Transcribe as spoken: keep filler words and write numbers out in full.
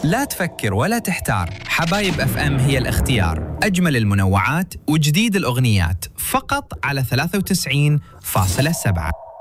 لا تفكر ولا تحتار، حبايب اف ام هي الاختيار. اجمل المنوعات وجديد الاغنيات فقط على ثلاثة وتسعين فاصلة سبعة.